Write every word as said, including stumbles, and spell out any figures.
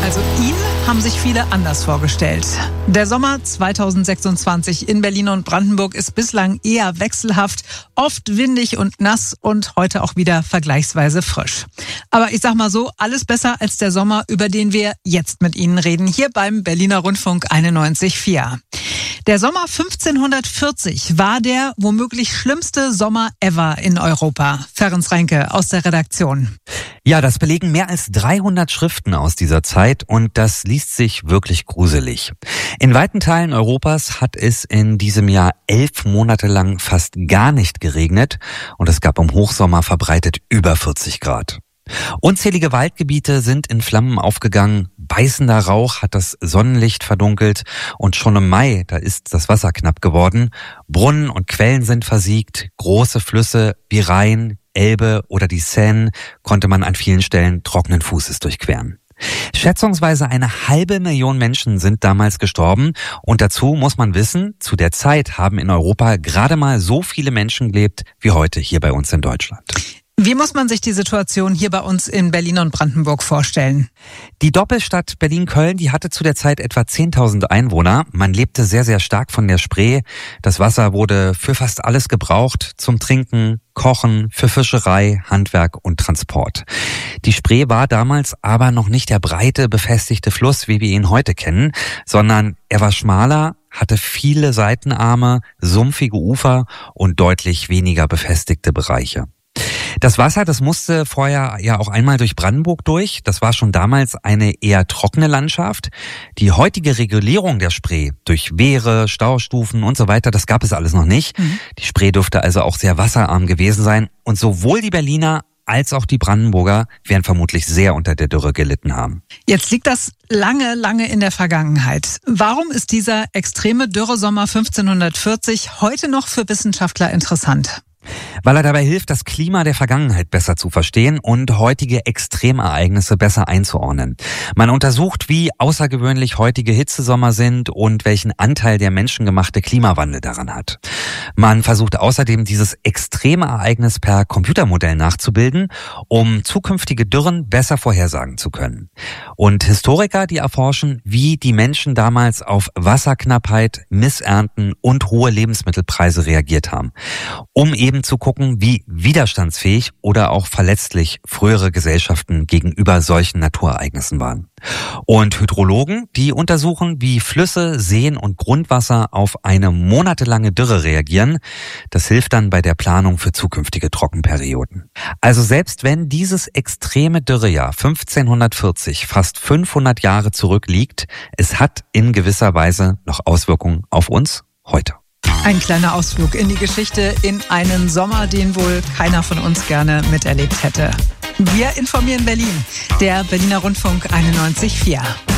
Also ihn haben sich viele anders vorgestellt. Der Sommer zweitausendsechsundzwanzig in Berlin und Brandenburg ist bislang eher wechselhaft, oft windig und nass und heute auch wieder vergleichsweise frisch. Aber ich sag mal so, alles besser als der Sommer, über den wir jetzt mit Ihnen reden, hier beim Berliner Rundfunk einundneunzig Komma vier. Der Sommer fünfzehnhundertvierzig war der womöglich schlimmste Sommer ever in Europa. Ferenc Reinke aus der Redaktion. Ja, das belegen mehr als dreihundert Schriften aus dieser Zeit und das liest sich wirklich gruselig. In weiten Teilen Europas hat es in diesem Jahr elf Monate lang fast gar nicht geregnet und es gab im Hochsommer verbreitet über vierzig Grad. Unzählige Waldgebiete sind in Flammen aufgegangen, beißender Rauch hat das Sonnenlicht verdunkelt und schon im Mai, da ist das Wasser knapp geworden. Brunnen und Quellen sind versiegt, große Flüsse wie Rhein, Elbe oder die Seine konnte man an vielen Stellen trockenen Fußes durchqueren. Schätzungsweise eine halbe Million Menschen sind damals gestorben und dazu muss man wissen, zu der Zeit haben in Europa gerade mal so viele Menschen gelebt wie heute hier bei uns in Deutschland. Wie muss man sich die Situation hier bei uns in Berlin und Brandenburg vorstellen? Die Doppelstadt Berlin-Köln, die hatte zu der Zeit etwa zehntausend Einwohner. Man lebte sehr, sehr stark von der Spree. Das Wasser wurde für fast alles gebraucht, zum Trinken, Kochen, für Fischerei, Handwerk und Transport. Die Spree war damals aber noch nicht der breite, befestigte Fluss, wie wir ihn heute kennen, sondern er war schmaler, hatte viele Seitenarme, sumpfige Ufer und deutlich weniger befestigte Bereiche. Das Wasser, das musste vorher ja auch einmal durch Brandenburg durch. Das war schon damals eine eher trockene Landschaft. Die heutige Regulierung der Spree durch Wehre, Staustufen und so weiter, das gab es alles noch nicht. Mhm. Die Spree dürfte also auch sehr wasserarm gewesen sein. Und sowohl die Berliner als auch die Brandenburger werden vermutlich sehr unter der Dürre gelitten haben. Jetzt liegt das lange, lange in der Vergangenheit. Warum ist dieser extreme Dürresommer fünfzehnhundertvierzig heute noch für Wissenschaftler interessant? Weil er dabei hilft, das Klima der Vergangenheit besser zu verstehen und heutige Extremereignisse besser einzuordnen. Man untersucht, wie außergewöhnlich heutige Hitzesommer sind und welchen Anteil der menschengemachte Klimawandel daran hat. Man versucht außerdem, dieses Extremereignis per Computermodell nachzubilden, um zukünftige Dürren besser vorhersagen zu können. Und Historiker, die erforschen, wie die Menschen damals auf Wasserknappheit, Missernten und hohe Lebensmittelpreise reagiert haben, um eben zu gucken, wie widerstandsfähig oder auch verletzlich frühere Gesellschaften gegenüber solchen Naturereignissen waren. Und Hydrologen, die untersuchen, wie Flüsse, Seen und Grundwasser auf eine monatelange Dürre reagieren. Das hilft dann bei der Planung für zukünftige Trockenperioden. Also selbst wenn dieses extreme Dürrejahr fünfzehnhundertvierzig fast fünfhundert Jahre zurückliegt, es hat in gewisser Weise noch Auswirkungen auf uns heute. Ein kleiner Ausflug in die Geschichte, in einen Sommer, den wohl keiner von uns gerne miterlebt hätte. Wir informieren Berlin, der Berliner Rundfunk einundneunzig Komma vier.